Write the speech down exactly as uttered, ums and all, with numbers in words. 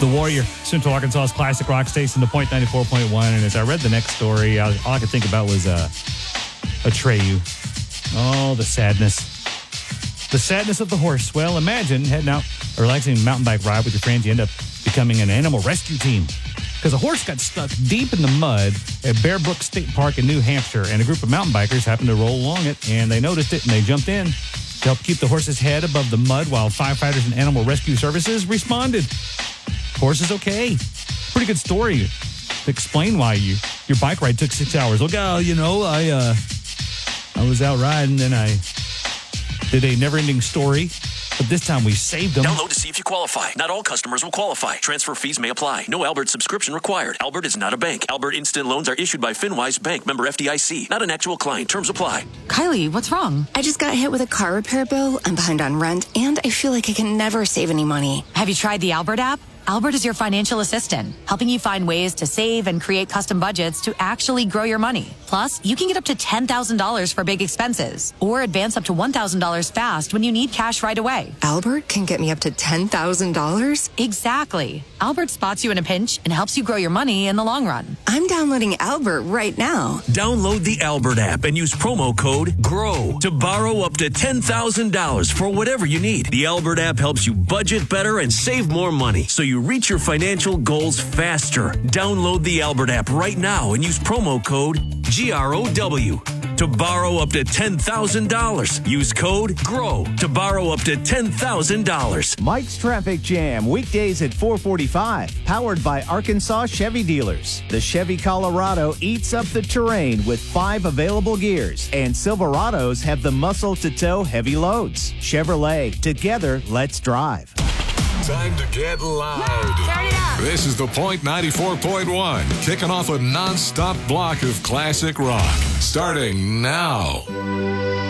The Warrior, Central Arkansas's classic rock station, the Point ninety-four point one. And as I read the next story, I, all I could think about was uh, Atreyu. Oh, the sadness. The sadness of the horse. Well, imagine heading out a relaxing mountain bike ride with your friends. You end up becoming an animal rescue team. Because a horse got stuck deep in the mud at Bear Brook State Park in New Hampshire, and a group of mountain bikers happened to roll along it, and they noticed it, and they jumped in to help keep the horse's head above the mud while firefighters and animal rescue services responded. Horse is okay. Pretty good story to explain why you your bike ride took six hours. Look, oh, you know, I uh, I was out riding, and I did a never-ending story. But this time we saved them. Download to see if you qualify. Not all customers will qualify. Transfer fees may apply. No Albert subscription required. Albert is not a bank. Albert Instant Loans are issued by FinWise Bank, member F D I C. Not an actual client. Terms apply. Kylie, what's wrong? I just got hit with a car repair bill. I'm behind on rent, and I feel like I can never save any money. Have you tried the Albert app? Albert is your financial assistant, helping you find ways to save and create custom budgets to actually grow your money. Plus, you can get up to ten thousand dollars for big expenses or advance up to one thousand dollars fast when you need cash right away. Albert can get me up to ten thousand dollars? Exactly. Albert spots you in a pinch and helps you grow your money in the long run. I'm downloading Albert right now. Download the Albert app and use promo code GROW to borrow up to ten thousand dollars for whatever you need. The Albert app helps you budget better and save more money, so you reach your financial goals faster. Download the Albert app right now and use promo code G R O W to borrow up to ten thousand dollars. Use code GROW to borrow up to ten thousand dollars. Mike's Traffic Jam, weekdays at four forty-five, powered by Arkansas Chevy Dealers. The Chevy Colorado eats up the terrain with five available gears, and Silverados have the muscle to tow heavy loads. Chevrolet, together, let's drive. Time to get loud. Turn it up. This is the Point ninety-four point one, kicking off a non-stop block of classic rock. Starting now.